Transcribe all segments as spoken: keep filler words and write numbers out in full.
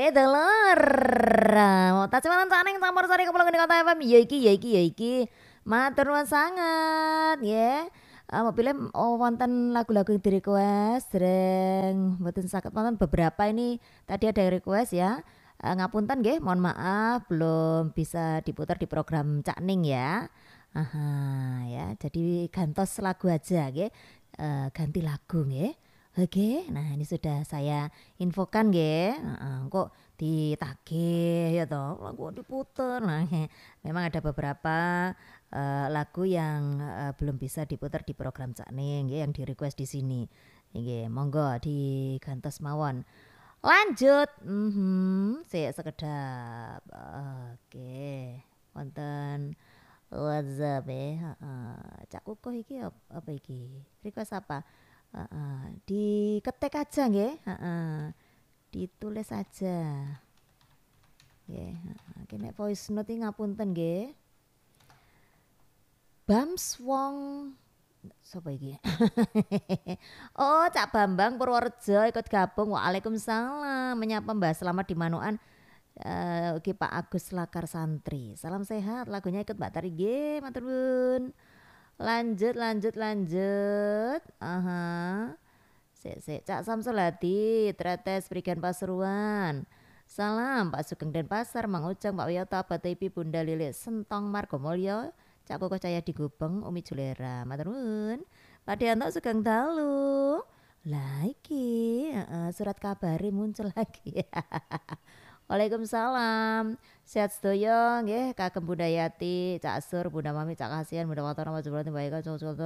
Oke, dulur. Mau tas malan saneng campur sari kepulauan di kota F M. Ya iki, ya iki, ya iki. Matur nuwun sangat, ya. Uh, mau pilih oh, wonten lagu-lagu yang di request, dereng mboten saged wonten beberapa ini tadi ada yang request ya. Uh, ngapunten nggih, mohon maaf belum bisa diputar di program Cak Ning ya. Aha, ya. Jadi gantos lagu aja nggih. Uh, ganti lagu nggih. Oke, nah ini sudah saya infokan nggih. Heeh, kok ditagih ya toh, lagu diputer. Nah, memang ada beberapa uh, lagu yang uh, belum bisa diputar di program Cak Ning nggih, yang di request di sini. Nggih, monggo digantos mawon. Lanjut. Mhm, sik sekedap. Oke. Wonten WhatsApp ya. Heeh. Cak Kukuh iki apa, apa iki? Request apa? Heeh, diketik aja nggih, heeh. Ditulis aja. Nggih, heeh. Kene voice note ngapunten nggih. Bams wong sapa iki? Oh, Cak Bambang Purworejo ikut gabung. Waalaikumsalam. Menyapa Mbak Selamat di Manuan. Uh, Oke Pak Agus Lakar Santri. Salam sehat. Lagunya ikut Mbak Tari nggih, matur nuwun. Lanjut, lanjut, lanjut. Aha. Sik, sik. Cak Samsulati, Tretes Prigen Pasuruan. Salam Pak Sugeng Denpasar, Mang Ujang, Pak Wiyoto, Abah Tipi, Bunda Lilis, Sentong Margomulyo, Cak Koko Cahya di Gubeng, Umi Julera. Matur nuwun. Pak Dianto Sugeng Dalu. Lah iki, uh, surat kabari muncul lagi. Waalaikumsalam. Sehat sedaya nggih kagem Bunda Yati, Cak Asur, Bunda Mami, Cak Kasian, Bunda Watona, Mas Jumlah Timbaika, Cok Cok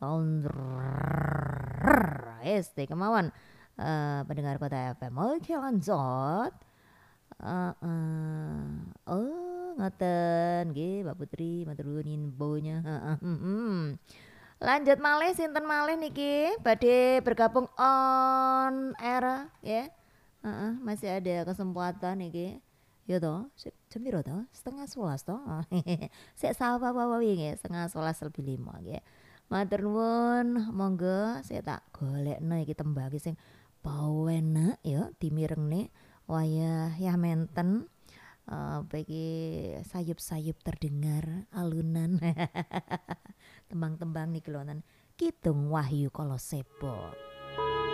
Es kemauan uh, pendengar Kota F M. Oke lanjut. Uh, uh, oh ngoten nggih Mbak Putri, matur nuwun infonya. Lanjut malih sinten malih niki badhe bergabung on air ya. Uh, uh, masih ada kesempatan iki. Ya toh, jam piro toh? Setengah sebelas toh. Sik sapa wae nggih, setengah sebelas lebih lima nggih. Matur nuwun, monggo saya tak golekno iki tembang sing pawenak ya dimirengne wayah ya menten. Uh, bagi sayup-sayup terdengar alunan tembang-tembang niki lho Kitung Wahyu Kala Sebo.